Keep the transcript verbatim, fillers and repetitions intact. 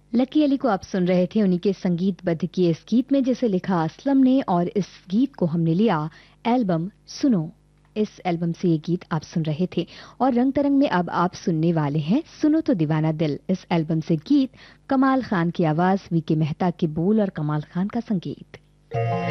Lucky Ali को आप सुन रहे थे, उन्हीं के संगीतबद्ध किए इस गीत में जिसे लिखा असलम ने, और इस गीत को हमने लिया एल्बम सुनो। इस एल्बम से ये गीत आप सुन रहे थे। और रंग तरंग में अब आप सुनने वाले हैं सुनो तो दीवाना दिल। इस एल्बम से गीत, कमाल खान की आवाज, वी के मेहता के बोल और कमाल खान का संगीत।